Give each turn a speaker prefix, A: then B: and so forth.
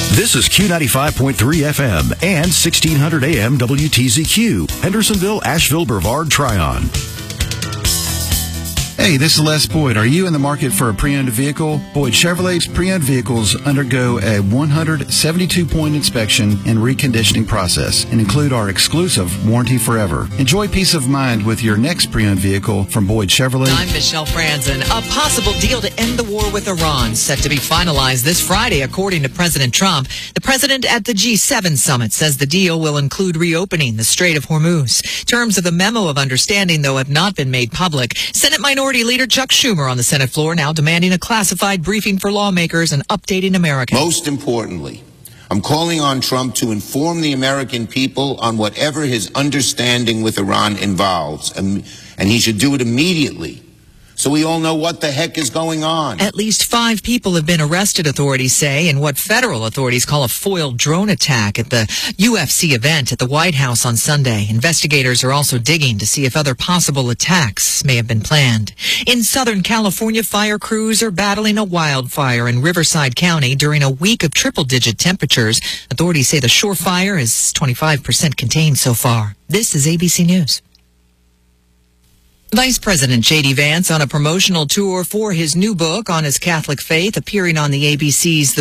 A: This is Q95.3 FM and 1600 AM WTZQ, Hendersonville, Asheville, Brevard, Tryon.
B: Hey, this is Les Boyd. Are you in the market for a pre-owned vehicle? Boyd Chevrolet's pre-owned vehicles undergo a 172-point inspection and reconditioning process and include our exclusive Warranty Forever. Enjoy peace of mind with your next pre-owned vehicle from Boyd Chevrolet.
C: I'm Michelle Franzen. A possible deal to end the war with Iran set to be finalized this Friday, according to President Trump. The president at the G7 summit says the deal will include reopening the Strait of Hormuz. Terms of the memo of understanding, though, have not been made public. Senate Minority Leader Chuck Schumer on the Senate floor now demanding a classified briefing for lawmakers and updating America.
D: Most importantly, I'm calling on Trump to inform the American people on whatever his understanding with Iran involves, and he should do it immediately, so we all know what the heck is going on.
C: At least 5 people have been arrested, authorities say, in what federal authorities call a foiled drone attack at the UFC event at the White House on Sunday. Investigators are also digging to see if other possible attacks may have been planned. In Southern California, fire crews are battling a wildfire in Riverside County during a week of triple-digit temperatures. Authorities say the shore fire is 25% contained so far. This is ABC News. Vice President J.D. Vance on a promotional tour for his new book on his Catholic faith, appearing on the ABC's The